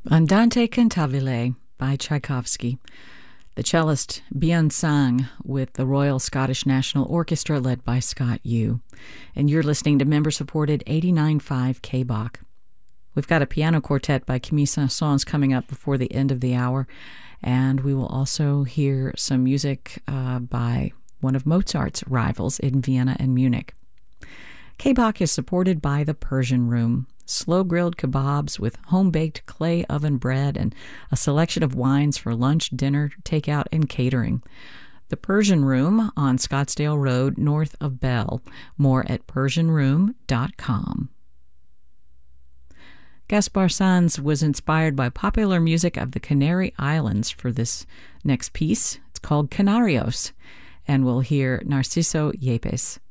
Andante Cantabile by Tchaikovsky. The cellist Byun Sang with the Royal Scottish National Orchestra led by Scott Yu. And you're listening to member-supported 89.5 KBOK. We've got a piano quartet by Camille Saint-Saëns coming up before the end of the hour, and we will also hear some music by one of Mozart's rivals in Vienna and Munich. KBOK is supported by the Persian Room, slow-grilled kebabs with home-baked clay oven bread and a selection of wines for lunch, dinner, takeout, and catering. The Persian Room on Scottsdale Road, north of Bell. More at persianroom.com. Gaspar Sanz was inspired by popular music of the Canary Islands for this next piece. It's called Canarios, and we'll hear Narciso Yepes.